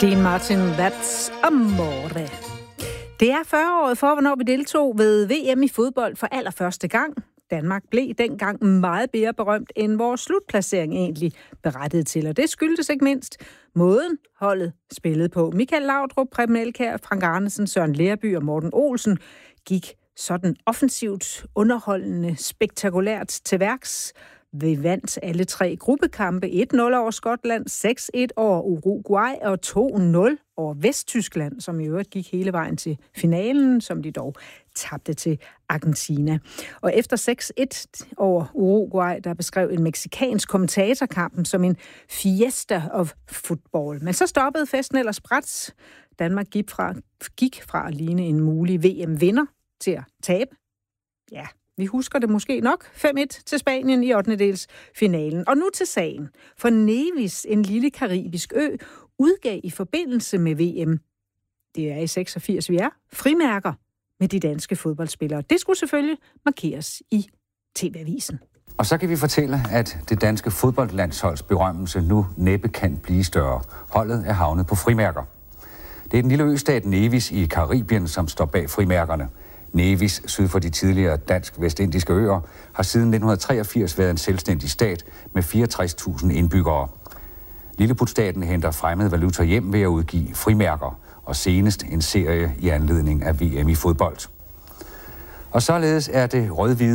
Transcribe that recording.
Dean Martin, That's Amore. Det er 40-året for, hvornår vi deltog ved VM i fodbold for allerførste gang. Danmark blev dengang meget mere berømt, end vores slutplacering egentlig berettede til. Og det skyldtes ikke mindst måden holdet spillede på. Michael Laudrup, Preben Elkjær, Frank Arnesen, Søren Lerby og Morten Olsen gik sådan offensivt, underholdende, spektakulært til værks. Vi vandt alle 3 gruppekampe. 1-0 over Skotland, 6-1 over Uruguay og 2-0 over Vesttyskland, som i øvrigt gik hele vejen til finalen, som de dog tabte til Argentina. Og efter 6-1 over Uruguay, der beskrev en mexikansk kommentator kampen som en fiesta of football. Men så stoppede festen ellers brat. Danmark gik fra at ligne en mulig VM-vinder til at tabe. Ja, vi husker det måske nok. 5-1 til Spanien i 8-delsfinalen. Og nu til sagen. For Nevis, en lille karibisk ø, udgav i forbindelse med VM, det er i 86 vi er, frimærker med de danske fodboldspillere. Det skulle selvfølgelig markeres i TV-avisen. Og så kan vi fortælle, at det danske fodboldlandsholds berømmelse nu næppe kan blive større. Holdet er havnet på frimærker. Det er den lille østat Nevis i Karibien, som står bag frimærkerne. Nevis, syd for de tidligere dansk-vestindiske øer, har siden 1983 været en selvstændig stat med 64.000 indbyggere. Lilleputstaten henter fremmed valuta hjem ved at udgive frimærker, og senest en serie i anledning af VM i fodbold. Og således er det rød-hvide